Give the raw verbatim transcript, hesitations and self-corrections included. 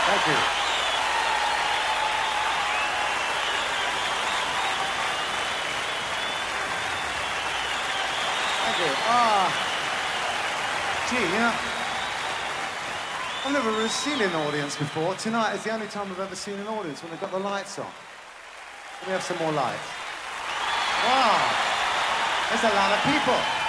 Thank you. Thank you. Ah. Gee, you know, I've never really seen an audience before. Tonight is the only time I've ever seen an audience when they've got the lights on. Can we have some more lights? Wow. There's a lot of people.